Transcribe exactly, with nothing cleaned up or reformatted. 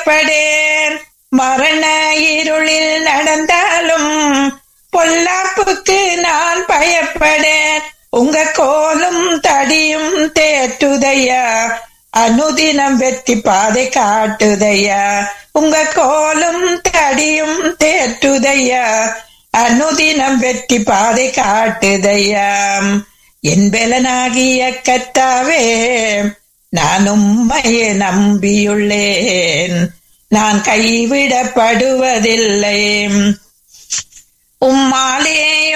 பயப்படேன். மரண இருளில் நடந்தாலும் பொல்லாப்புக்கு நான் பயப்படேன். உங்க கோலும் தடியும் தேற்றுதையா, அனுதினம் வெற்றி பாதை காட்டுதையா. உங்க கோலும் தடியும் தேற்றுதையா, அனுதினம் வெற்றி பாதை காட்டுதையா. என் பலனாகிய கர்த்தாவே, நான் உம்மையே நம்பியுள்ளேன். நான் கைவிடப்படுவதில்லை. உம்மாலே